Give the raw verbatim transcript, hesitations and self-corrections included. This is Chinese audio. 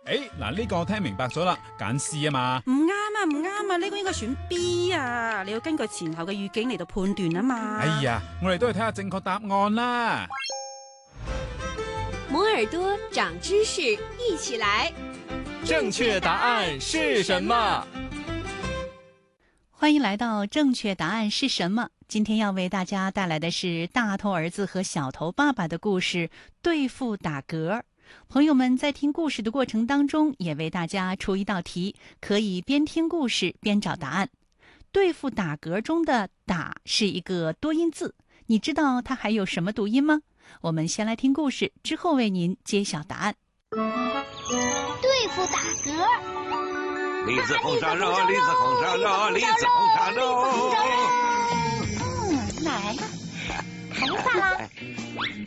誒，嗱呢個我聽明白咗啦，揀 C 啊嘛。 唔啱啊，唔啱啊，呢個應該選 B 啊，你要根據前後嘅語境嚟到判斷啊嘛。 哎呀，我哋都係睇下正確答案啦。 摩耳朵長知識，一起來。 正確答案是什麼？ 歡迎來到正確答案是什麼？今天要為大家帶來的是大頭兒子和小頭爸爸的故事，對付打嗝。朋友們在聽故事的過程當中，也為大家出一道題，可以邊聽故事邊找答案。對付打嗝中的打是一個多音字，你知道它還有什麼讀音嗎？我們先來聽故事，之後為您揭曉答案。 對付打嗝。 栗子紅燒肉，栗子紅燒肉，栗子紅燒肉。 嗯，來了，還有啥啦？